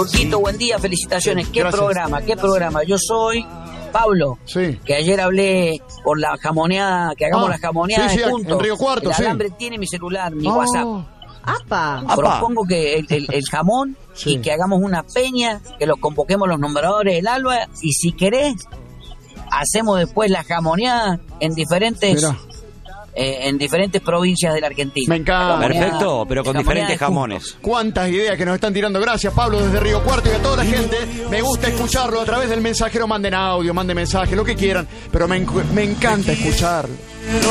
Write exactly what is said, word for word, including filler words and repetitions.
Turquito, buen día, felicitaciones. ¿Qué Gracias. programa? ¿Qué programa? Yo soy Pablo, Sí. que ayer hablé por la jamoneada, que hagamos Ah, la jamoneada sí, sí, juntos. en Río Cuarto, el sí. alambre tiene mi celular, mi Oh. WhatsApp. ¡Apa! Apa. Propongo que el, el- el jamón Sí. y que hagamos una peña, que los convoquemos los nombradores del ALBA, y si querés, hacemos después la jamoneada en diferentes Mirá. eh, en diferentes provincias de la Argentina. Me encanta. La jamoneada- Perfecto, pero con la jamoneada diferentes de jamones. Cuántas ideas que nos están tirando. Gracias, Pablo, desde Río Cuarto, y a toda la gente. Me gusta escucharlo a través del mensajero. Manden audio, manden mensaje, lo que quieran. Pero me, encu- me encanta escucharlo.